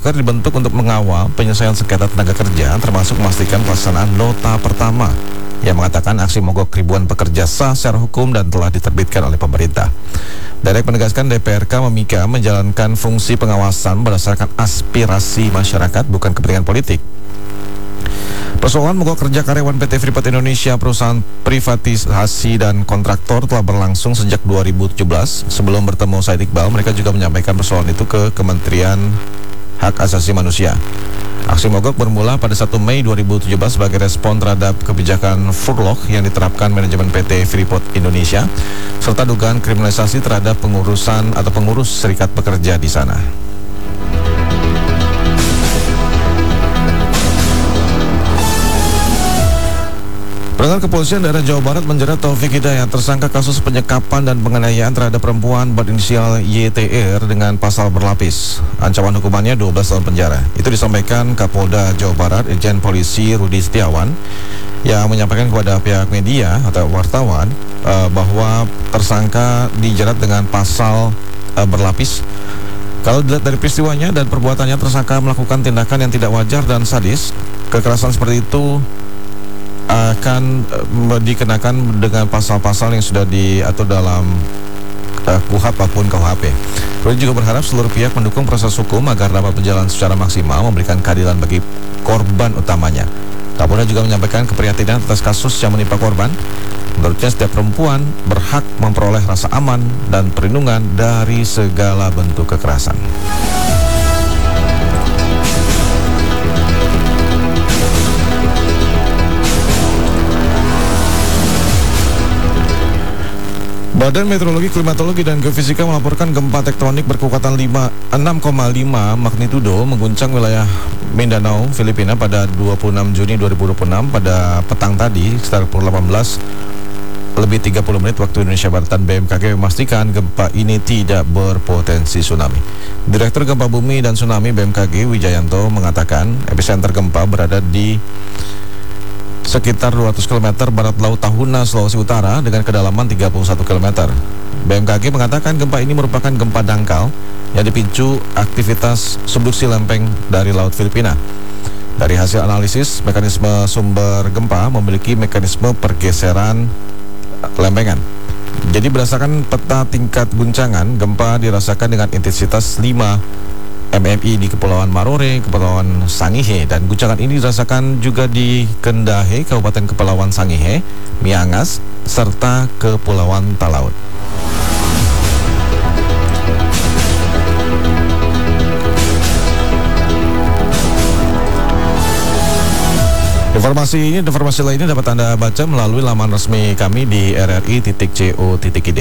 Perbaker dibentuk untuk mengawal penyelesaian sengketa tenaga kerja, termasuk memastikan pelaksanaan nota pertama yang mengatakan aksi mogok ribuan pekerja sah secara hukum dan telah diterbitkan oleh pemerintah. Derek menegaskan DPRK memika menjalankan fungsi pengawasan berdasarkan aspirasi masyarakat, bukan kepentingan politik. Persoalan mogok kerja karyawan PT Freeport Indonesia, perusahaan privatisasi dan kontraktor, telah berlangsung sejak 2017. Sebelum bertemu Said Iqbal, mereka juga menyampaikan persoalan itu ke Kementerian Hak Asasi Manusia. Aksi mogok bermula pada 1 Mei 2017 sebagai respon terhadap kebijakan furlough yang diterapkan manajemen PT Freeport Indonesia, serta dugaan kriminalisasi terhadap pengurusan atau pengurus serikat pekerja di sana. Pendengar, kepolisian daerah Jawa Barat menjerat Taufik Hidayat, tersangka kasus penyekapan dan penganiayaan terhadap perempuan berinisial YTR dengan pasal berlapis. Ancaman hukumannya 12 tahun penjara. Itu disampaikan Kapolda Jawa Barat, Irjen Polisi Rudi Setiawan, yang menyampaikan kepada pihak media atau wartawan bahwa tersangka dijerat dengan pasal berlapis. Kalau dilihat dari peristiwanya dan perbuatannya, tersangka melakukan tindakan yang tidak wajar dan sadis. Kekerasan seperti itu akan dikenakan dengan pasal-pasal yang sudah diatur dalam KUHP maupun KUHP. Rudi juga berharap seluruh pihak mendukung proses hukum agar dapat berjalan secara maksimal, memberikan keadilan bagi korban utamanya. Kapolda juga menyampaikan keprihatinan atas kasus yang menimpa korban. Menurutnya, setiap perempuan berhak memperoleh rasa aman dan perlindungan dari segala bentuk kekerasan. Badan Meteorologi, Klimatologi, dan Geofisika melaporkan gempa tektonik berkekuatan 6,5 magnitudo mengguncang wilayah Mindanao, Filipina pada 26 Juni 2026 pada petang tadi sekitar pukul 18:30 waktu Indonesia Barat. BMKG memastikan gempa ini tidak berpotensi tsunami. Direktur Gempa Bumi dan Tsunami BMKG Wijayanto mengatakan epicenter gempa berada di sekitar 200 km barat laut Tahuna, Sulawesi Utara dengan kedalaman 31 km. BMKG mengatakan gempa ini merupakan gempa dangkal yang dipicu aktivitas subduksi lempeng dari Laut Filipina. Dari hasil analisis, mekanisme sumber gempa memiliki mekanisme pergeseran lempengan. Jadi berdasarkan peta tingkat guncangan, gempa dirasakan dengan intensitas 5 MMI di Kepulauan Marore, Kepulauan Sangihe, dan guncangan ini dirasakan juga di Kendahe, Kabupaten Kepulauan Sangihe, Miangas, serta Kepulauan Talaut. Informasi lainnya dapat Anda baca melalui laman resmi kami di rri.co.id.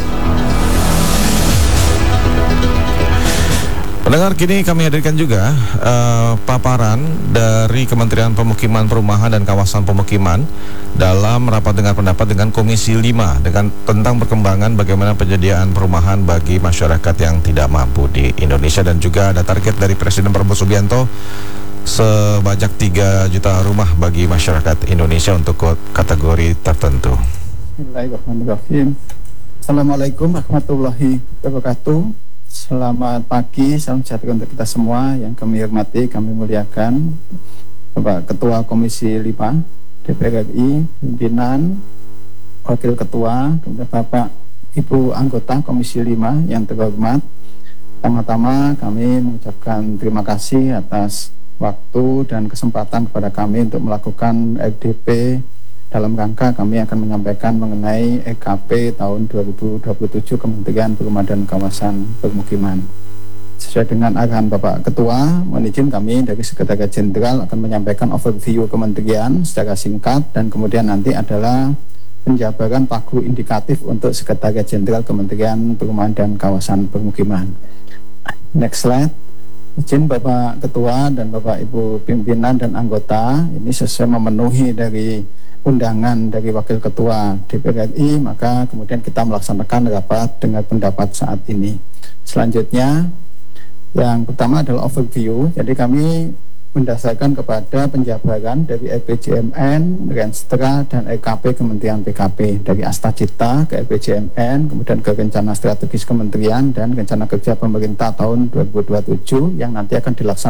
Pendengar, kini kami hadirkan juga paparan dari Kementerian Pemukiman, Perumahan, dan Kawasan Pemukiman dalam rapat dengar pendapat dengan Komisi 5 tentang perkembangan bagaimana penyediaan perumahan bagi masyarakat yang tidak mampu di Indonesia, dan juga ada target dari Presiden Prabowo Subianto sebanyak 3 juta rumah bagi masyarakat Indonesia untuk kategori tertentu. Bismillahirrahmanirrahim. Assalamualaikum warahmatullahi wabarakatuh. Selamat pagi, salam sejahtera untuk kita semua yang kami hormati, kami muliakan Bapak Ketua Komisi 5 DPR RI, pimpinan, Wakil Ketua, kemudian Bapak Ibu anggota Komisi 5 yang terhormat. Pertama-tama kami mengucapkan terima kasih atas waktu dan kesempatan kepada kami untuk melakukan RDP dalam rangka kami akan menyampaikan mengenai EKP tahun 2027 Kementerian Perumahan dan Kawasan Permukiman. Sesuai dengan arahan Bapak Ketua, mohon izin kami dari Sekretariat Jenderal akan menyampaikan overview kementerian secara singkat, dan kemudian nanti adalah penjabaran pagu indikatif untuk Sekretariat Jenderal Kementerian Perumahan dan Kawasan Permukiman. Next slide. Izin Bapak Ketua dan Bapak Ibu pimpinan dan anggota, ini sesuai memenuhi dari undangan dari Wakil Ketua DPR RI, maka kemudian kita melaksanakan rapat dengar pendapat saat ini. Selanjutnya, yang pertama adalah overview. Jadi kami mendasarkan kepada penjabaran dari RPJMN, Renstra, dan EKP Kementerian PKP, dari Astacita ke RPJMN, kemudian ke Rencana Strategis Kementerian dan Rencana Kerja Pemerintah tahun 2027 yang nanti akan dilaksanakan